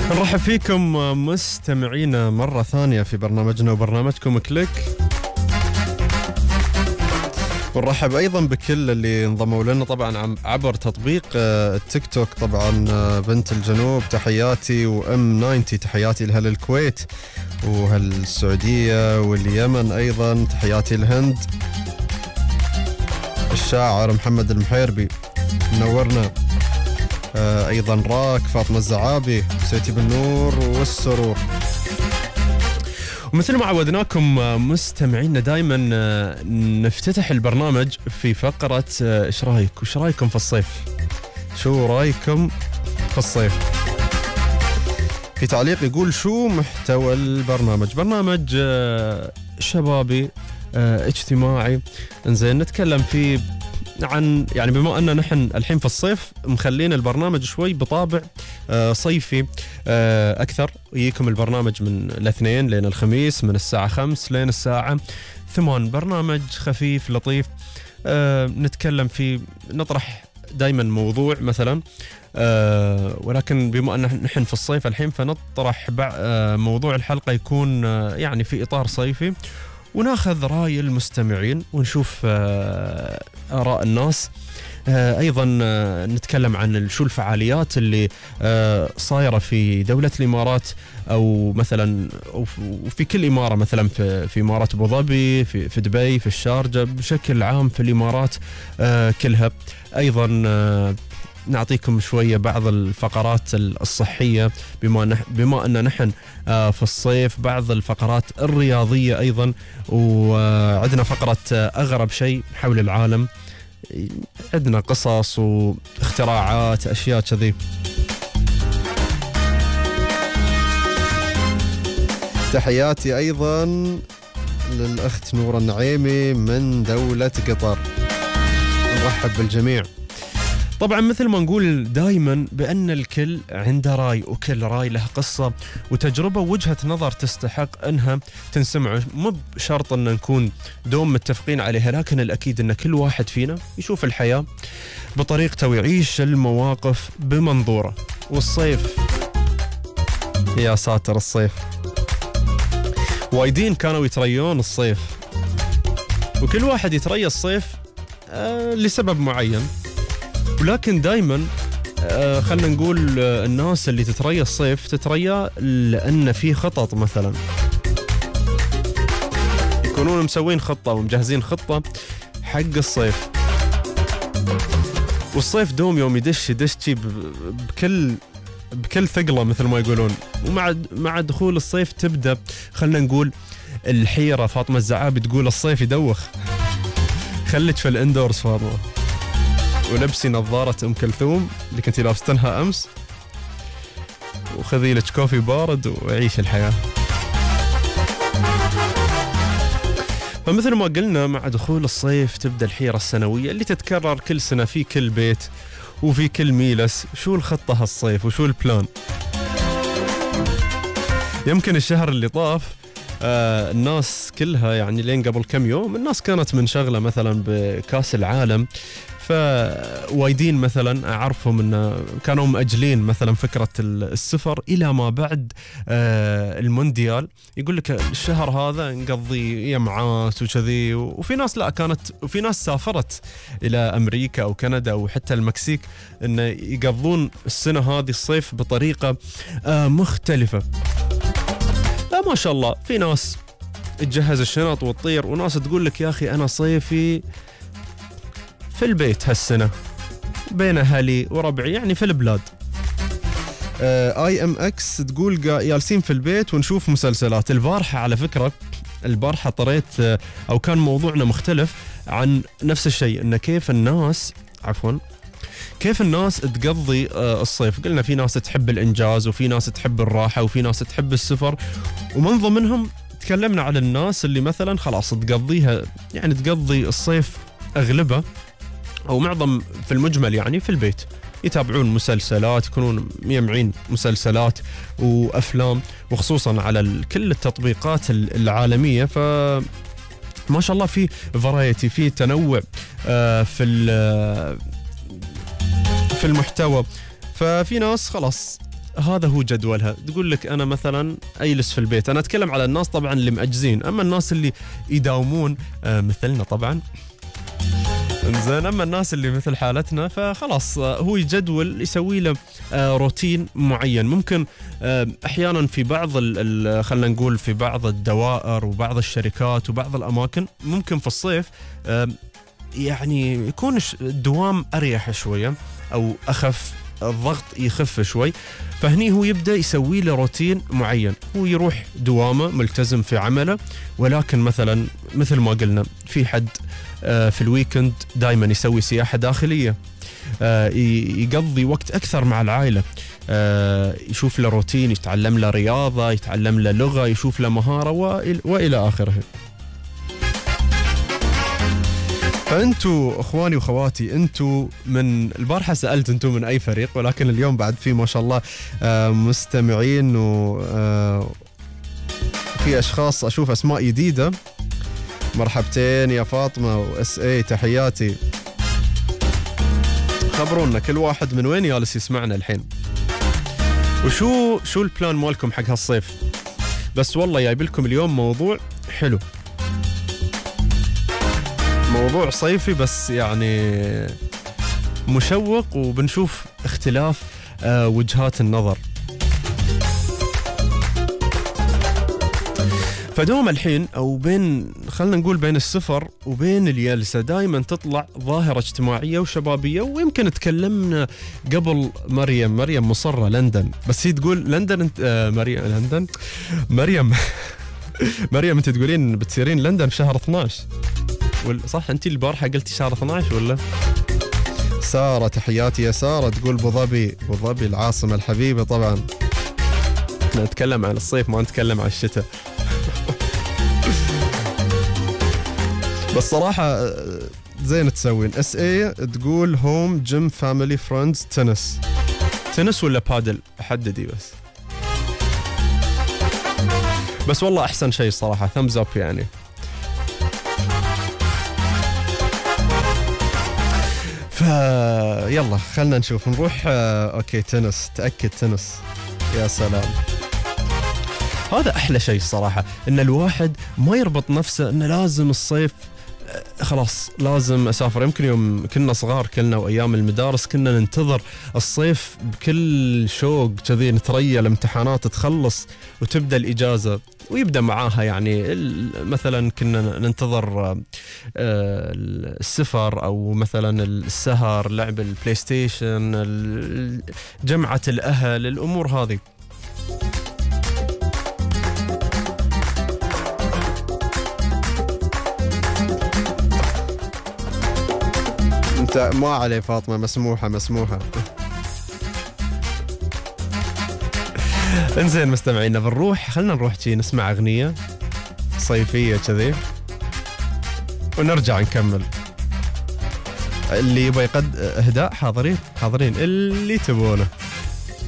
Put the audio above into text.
نرحب فيكم مستمعينا مرة ثانية في برنامجنا وبرنامجكم كليك، ونرحب أيضا بكل اللي انضموا لنا طبعا عبر تطبيق التيك توك. طبعا بنت الجنوب تحياتي، وام 90 تحياتي لها الكويت وهالسعودية واليمن، أيضا تحياتي الهند. الشاعر محمد المحيربي منورنا، أيضا راك، فاطمة الزعابي، سيتي بالنور والسرور. ومثل ما عودناكم مستمعينا دائما نفتتح البرنامج في فقرة ايش رايك وش رايكم في الصيف؟ شو رايكم في الصيف؟ في تعليق يقول شو محتوى البرنامج؟ برنامج شبابي اجتماعي، انزين نتكلم فيه عن يعني بما أن نحن الحين في الصيف مخلين البرنامج شوي بطابع صيفي أكثر. يجيكم البرنامج من الاثنين لين الخميس من الساعة 5 لين الساعة 8. برنامج خفيف لطيف نتكلم فيه، نطرح دايما موضوع مثلا، ولكن بما أن نحن في الصيف الحين فنطرح موضوع الحلقة يكون يعني في إطار صيفي، وناخذ رأي المستمعين ونشوف آراء الناس. أيضا نتكلم عن شو الفعاليات اللي صايرة في دولة الإمارات، أو مثلا وفي كل إمارة، مثلا في إمارة أبو ظبي، في دبي، في الشارجة، بشكل عام في الإمارات كلها. أيضا نعطيكم شوية بعض الفقرات الصحية بما أن نحن في الصيف، بعض الفقرات الرياضية أيضا، وعندنا فقرة أغرب شيء حول العالم، عندنا قصص واختراعات أشياء كذي. تحياتي أيضا للأخت نورة النعيمي من دولة قطر، نرحب بالجميع. طبعا مثل ما نقول دائما بأن الكل عنده رأي، وكل رأي له قصة وتجربة ووجهة نظر تستحق أنها تنسمع. مو بشرط أن نكون دوم متفقين عليها، لكن الأكيد أن كل واحد فينا يشوف الحياة بطريقته ويعيش المواقف بمنظوره. والصيف يا ساتر، الصيف وايدين كانوا يتريون الصيف، وكل واحد يتريى الصيف لسبب معين. ولكن دايما خلنا نقول الناس اللي تتريى الصيف تتريى لأن في خطط، مثلا يكونون مسوين خطة ومجهزين خطة حق الصيف. والصيف دوم يوم يدش بكل ثقلة مثل ما يقولون. ومع دخول الصيف تبدأ خلنا نقول الحيرة. فاطمة الزعابي تقول الصيف يدوخ، خليك في الاندورز فاطمة، ولبسي نظارة أم كلثوم اللي كنتي لابستنها أمس، وخذي لك كوفي بارد وعيش الحياة. فمثل ما قلنا مع دخول الصيف تبدأ الحيرة السنوية اللي تتكرر كل سنة في كل بيت وفي كل ميلس. شو الخطة هالصيف وشو البلان؟ يمكن الشهر اللي طاف الناس كلها يعني لين قبل كم يوم الناس كانت منشغلة مثلا بكاس العالم، فوايدين مثلا أعرفهم أن كانوا مأجلين مثلا فكرة السفر إلى ما بعد المونديال. يقول لك الشهر هذا نقضي جمعات وكذي. وفي ناس لا، وفي ناس سافرت إلى أمريكا أو كندا أو حتى المكسيك أن يقضون السنة هذه الصيف بطريقة مختلفة. ما شاء الله في ناس تجهز الشنط وتطير، وناس تقول لك يا أخي أنا صيفي في البيت هالسنة بين أهلي وربعي، يعني في البلاد. IMX تقول جالسين في البيت ونشوف مسلسلات. البارحة على فكرة، البارحة طريت أو كان موضوعنا مختلف عن نفس الشيء، إن كيف الناس تقضي الصيف. قلنا في ناس تحب الإنجاز، وفي ناس تحب الراحة، وفي ناس تحب السفر. ومن ضمنهم تكلمنا على الناس اللي مثلا خلاص تقضي الصيف أغلبه أو معظم في المجمل يعني في البيت، يتابعون مسلسلات، يكونون مجمعين مسلسلات وأفلام، وخصوصا على كل التطبيقات العالمية. فما شاء الله في فرايتي، في تنوع في المحتوى. ففي ناس خلاص هذا هو جدولها. تقول لك أنا مثلا أجلس في البيت، أنا أتكلم على الناس طبعا اللي مأجزين، أما الناس اللي يداومون مثلنا طبعا انزين، اما الناس اللي مثل حالتنا فخلاص هو يجدول يسوي له روتين معين. ممكن احيانا في بعض خلينا نقول في بعض الدوائر وبعض الشركات وبعض الاماكن ممكن في الصيف يعني يكون الدوام اريح شويه او اخف، الضغط يخف شوي، فهني هو يبدأ يسوي له روتين معين. هو يروح دوامه ملتزم في عمله، ولكن مثلا مثل ما قلنا في حد في الويكند دائما يسوي سياحة داخلية، يقضي وقت أكثر مع العائلة، يشوف له روتين، يتعلم له رياضة، يتعلم له لغة، يشوف له مهارة وإلى آخره. فأنتوا أخواني وخواتي، أنتوا من البارحة سألت أنتوا من أي فريق، ولكن اليوم بعد في ما شاء الله مستمعين وفي أشخاص أشوف أسماء جديدة. مرحبتين يا فاطمة وإس اي، تحياتي. خبرونا كل واحد من وين جالس يسمعنا الحين، وشو البلان مالكم حق هالصيف. بس والله جايب لكم اليوم موضوع حلو، موضوع صيفي بس يعني مشوق، وبنشوف اختلاف وجهات النظر. فدوم الحين او خلنا نقول بين السفر وبين الجلسه دائما تطلع ظاهره اجتماعيه وشبابيه، ويمكن تكلمنا قبل مريم مصره لندن، بس هي تقول لندن انت مريم انت تقولين بتصيرين لندن شهر 12 صح؟ انت البارحه قلتي شهر 12 ولا؟ ساره، تحياتي يا ساره، تقول ابو ظبي العاصمه الحبيبه. طبعا احنا نتكلم عن الصيف ما نتكلم عن الشتاء. بس صراحة زين تسوين. اس اي تقول هوم جيم فاميلي فريندز تنس ولا بادل؟ حددي بس والله احسن شيء صراحة، ثمز اب يعني. يلا خلنا نشوف نروح. اوكي تنس، تأكد تنس، يا سلام. هذا احلى شيء الصراحة، ان الواحد ما يربط نفسه انه لازم الصيف خلاص لازم اسافر. يمكن يوم كنا صغار كلنا وايام المدارس كنا ننتظر الصيف بكل شوق كذي، نتريا الامتحانات تخلص وتبدا الاجازه ويبدا معاها يعني مثلا كنا ننتظر السفر او مثلا السهر، لعب البلاي ستيشن، جمعه الاهل، الامور هذه. ما عليه فاطمة، مسموحة. انزين مستمعينا، خلنا نروح نسمع أغنية صيفية كذي ونرجع نكمل. اللي يبغى يقد إهداء حاضرين اللي تبونه.